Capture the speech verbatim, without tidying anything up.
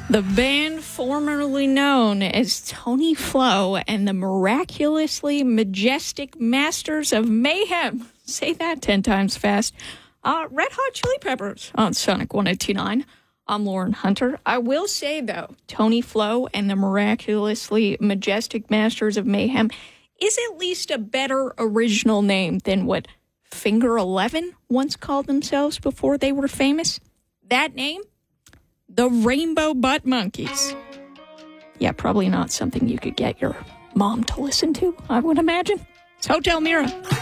The band formerly known as Tony Flo and the Miraculously Majestic Masters of Mayhem. Say that ten times fast. Uh, Red Hot Chili Peppers on Sonic one oh two point nine. I'm Lauren Hunter. I will say, though, Tony Flo and the Miraculously Majestic Masters of Mayhem is at least a better original name than what Finger Eleven once called themselves before they were famous. That name? The Rainbow Butt Monkeys. Yeah, probably not something you could get your mom to listen to, I would imagine. It's Hotel Mira.